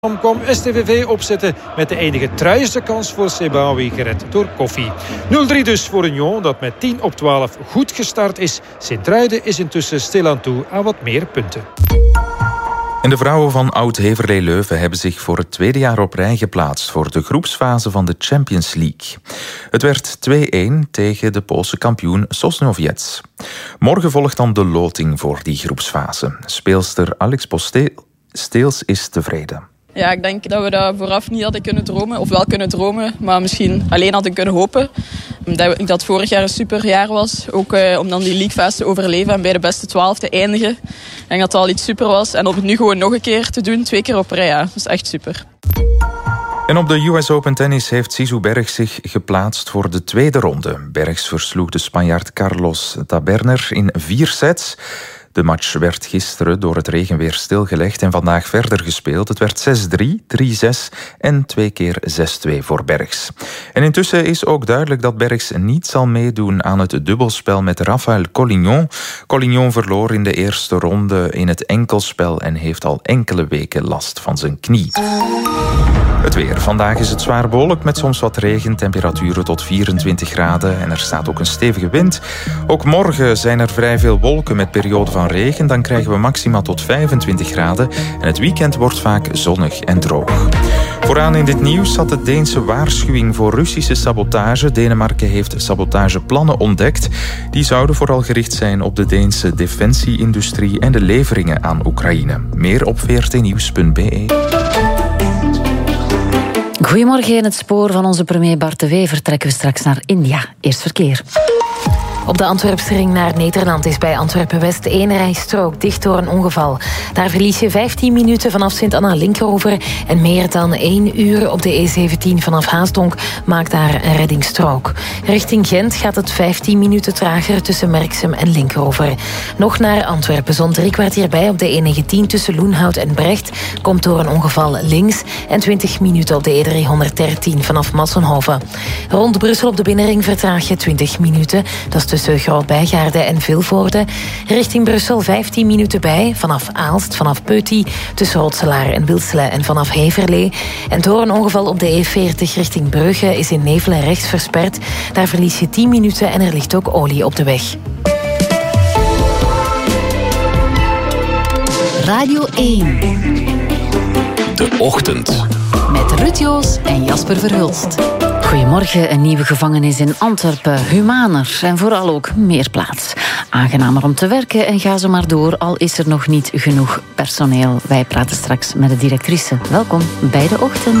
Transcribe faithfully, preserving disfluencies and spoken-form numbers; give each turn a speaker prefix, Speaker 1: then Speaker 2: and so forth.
Speaker 1: kwam S T V V opzetten met de enige truieste kans voor Sebaoui gered door Koffie. nul drie dus voor Union, dat met tien op twaalf goed gestart is. Sint-Truiden is intussen stilaan toe aan wat meer punten.
Speaker 2: En de vrouwen van Oud-Heverlee Leuven hebben zich voor het tweede jaar op rij geplaatst voor de groepsfase van de Champions League. Het werd twee-een tegen de Poolse kampioen Sosnowiec. Morgen volgt dan de loting voor die groepsfase. Speelster Alex Posteels is tevreden.
Speaker 3: Ja, ik denk dat we dat vooraf niet hadden kunnen dromen. Of wel kunnen dromen, maar misschien alleen hadden kunnen hopen. Dat ik dat vorig jaar een superjaar was. Ook eh, om dan die leaguefase te overleven en bij de beste twaalf te eindigen. Ik denk dat dat al iets super was. En om het nu gewoon nog een keer te doen, twee keer op rij, ja, dat is echt super.
Speaker 2: En op de U S Open Tennis heeft Zizou Bergs zich geplaatst voor de tweede ronde. Bergs versloeg de Spanjaard Carlos Taberner in vier sets. De match werd gisteren door het regenweer stilgelegd en vandaag verder gespeeld. Het werd zes drie, drie zes en twee keer zes twee voor Bergs. En intussen is ook duidelijk dat Bergs niet zal meedoen aan het dubbelspel met Rafael Collignon. Collignon verloor in de eerste ronde in het enkelspel en heeft al enkele weken last van zijn knie. Het weer. Vandaag is het zwaar bewolkt met soms wat regen, temperaturen tot vierentwintig graden en er staat ook een stevige wind. Ook morgen zijn er vrij veel wolken met perioden van regen, dan krijgen we maxima tot vijfentwintig graden en het weekend wordt vaak zonnig en droog. Vooraan in dit nieuws zat de Deense waarschuwing voor Russische sabotage. Denemarken heeft sabotageplannen ontdekt. Die zouden vooral gericht zijn op de Deense defensieindustrie en de leveringen aan Oekraïne. Meer op v r t nieuws punt b e.
Speaker 4: Goedemorgen. In het spoor van onze premier Bart de Wever vertrekken we straks naar India. Eerst verkeer.
Speaker 5: Op de Antwerpsring naar Nederland is bij Antwerpen-West één rijstrook dicht door een ongeval. Daar verlies je vijftien minuten vanaf Sint-Anna-Linkeroever en meer dan één uur op de E zeventien vanaf Haasdonk maakt daar een reddingsstrook. Richting Gent gaat het vijftien minuten trager tussen Merksem en Linkeroever. Nog naar Antwerpen, zo'n drie kwartier bij op de E negentien tussen Loenhout en Brecht, komt door een ongeval links en twintig minuten op de E driehonderddertien vanaf Massenhoven. Rond Brussel op de binnenring vertraag je twintig minuten, dat is tussen Groot-Bijgaarde en Vilvoorde. Richting Brussel vijftien minuten bij, vanaf Aalst, vanaf Peuty, tussen Rotselaar en Wilsele en vanaf Heverlee. En door een ongeval op de E veertig richting Brugge is in Nevelen rechts versperd. Daar verlies je tien minuten en er ligt ook olie op de weg.
Speaker 4: Radio één.
Speaker 6: De Ochtend.
Speaker 4: Met Ruud Joos en Jasper Verhulst. Goedemorgen, een nieuwe gevangenis in Antwerpen. Humaner en vooral ook meer plaats. Aangenamer om te werken en ga zo maar door, al is er nog niet genoeg personeel. Wij praten straks met de directrice. Welkom bij De Ochtend.